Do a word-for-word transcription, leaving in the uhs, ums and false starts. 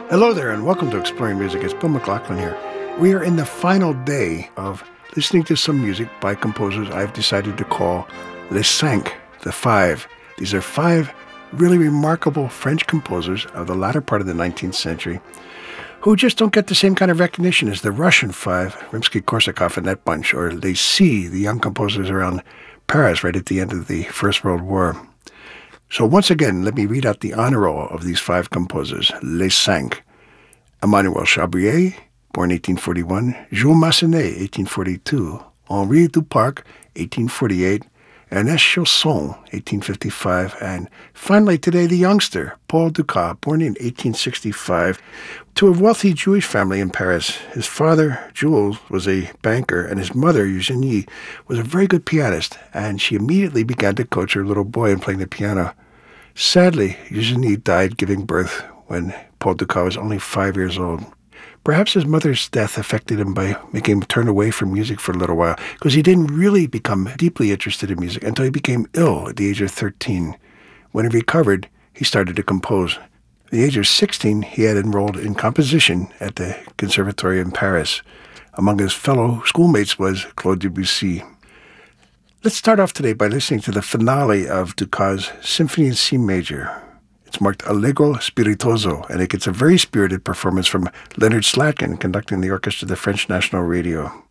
Hello there, and welcome to Exploring Music. It's Bill McLaughlin here. We are in the final day of listening to some music by composers I've decided to call Les Cinq, the Five. These are five really remarkable French composers of the latter part of the nineteenth century who just don't get the same kind of recognition as the Russian five, Rimsky-Korsakov and that bunch, or Les Six, the young composers around Paris right at the end of the First World War. So once again, let me read out the honor roll of these five composers, Les Cinq. Emmanuel Chabrier, born eighteen forty-one, Jules Massenet, eighteen forty-two, Henri Duparc, eighteen forty-eight, Ernest Chausson, eighteen fifty-five, and finally today the youngster, Paul Dukas, born in eighteen sixty-five, to a wealthy Jewish family in Paris. His father, Jules, was a banker, and his mother, Eugenie, was a very good pianist, and she immediately began to coach her little boy in playing the piano. Sadly, Eugenie died giving birth when Paul Dukas was only five years old. Perhaps his mother's death affected him by making him turn away from music for a little while, because he didn't really become deeply interested in music until he became ill at the age of thirteen. When he recovered, he started to compose. At the age of sixteen, he had enrolled in composition at the Conservatoire in Paris. Among his fellow schoolmates was Claude Debussy. Let's start off today by listening to the finale of Dukas' Symphony in C major. It's marked Allegro Spiritoso, and it gets a very spirited performance from Leonard Slatkin conducting the orchestra of the French National Radio.